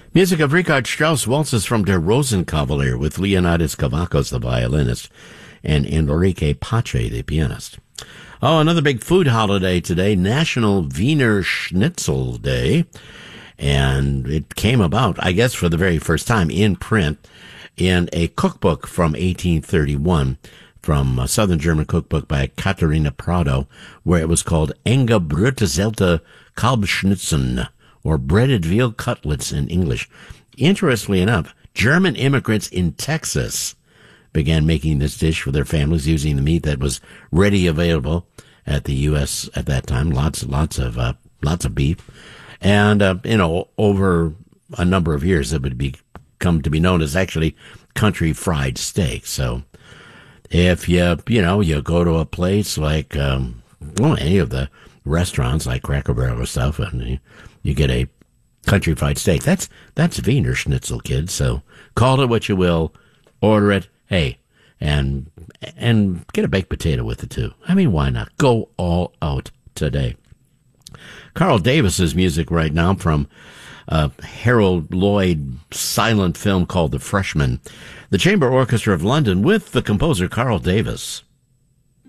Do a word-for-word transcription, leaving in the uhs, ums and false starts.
Music of Richard Strauss, waltzes from Der Rosenkavalier with Leonidas Kavakos, the violinist, and Enrique Pache, the pianist. Oh, another big food holiday today, National Wiener Schnitzel Day. And it came about, I guess, for the very first time in print in a cookbook from eighteen thirty-one, from a Southern German cookbook by Katharina Prado, where it was called Eingebrötelte Kalbschnitzen, or breaded veal cutlets in English. Interestingly enough, German immigrants in Texas began making this dish for their families using the meat that was ready available at the U S at that time. Lots, lots of, uh, lots of beef. And, uh, you know, over a number of years, it would become to be known as actually country fried steak. So if you, you know, you go to a place like, um, well, any of the restaurants like Cracker Barrel or stuff, and you, you get a country fried steak. That's, that's Wiener Schnitzel, kids. So call it what you will, order it. Hey, and, and get a baked potato with it too. I mean, why not? Go all out today. Carl Davis's music right now from a Harold Lloyd silent film called The Freshman. The Chamber Orchestra of London with the composer Carl Davis.